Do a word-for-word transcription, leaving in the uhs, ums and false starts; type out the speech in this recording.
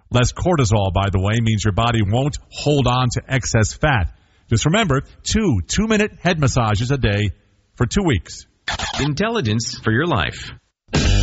Less cortisol, by the way, means your body won't hold on to excess fat. Just remember, two two-minute head massages a day for two weeks. Intelligence for your life.